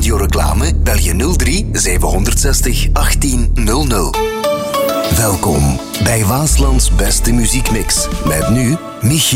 radioreclame? Bel je 03 760 1800. Welkom bij Waaslands beste muziekmix. Met nu Michiel.